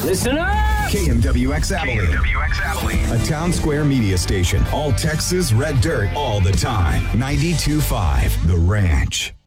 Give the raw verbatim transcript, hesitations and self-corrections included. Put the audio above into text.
Listen up! K M W X Abilene. K M W X Abilene. A Town Square media station. All Texas red dirt all the time. ninety-two point five The Ranch.